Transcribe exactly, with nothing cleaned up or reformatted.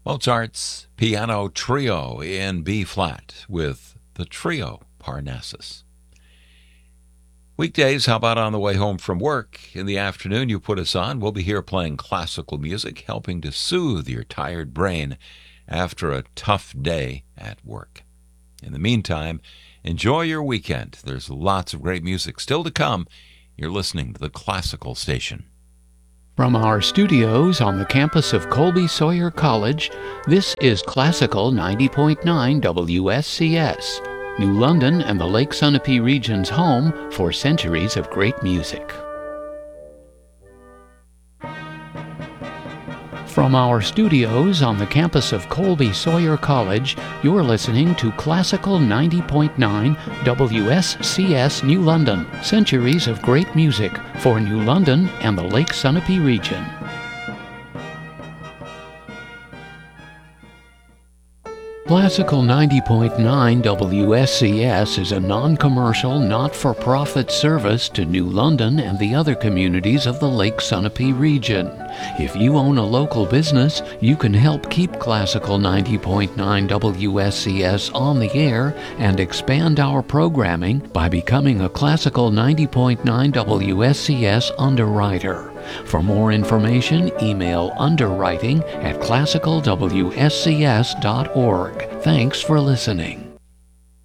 Mozart's Piano Trio in B-flat with the Trio Parnassus. Weekdays, how about on the way home from work? In the afternoon, you put us on. We'll be here playing classical music, helping to soothe your tired brain after a tough day at work. In the meantime, enjoy your weekend. There's lots of great music still to come. You're listening to the Classical Station. From our studios on the campus of Colby Sawyer College, this is Classical ninety point nine W S C S, New London and the Lake Sunapee region's home for centuries of great music. From our studios on the campus of Colby Sawyer College, you're listening to Classical ninety point nine W S C S New London, centuries of great music for New London and the Lake Sunapee region. Classical ninety point nine W S C S is a non-commercial, not-for-profit service to New London and the other communities of the Lake Sunapee region. If you own a local business, you can help keep Classical ninety point nine W S C S on the air and expand our programming by becoming a Classical ninety point nine W S C S underwriter. For more information, email underwriting at classical w s c s dot org. Thanks for listening.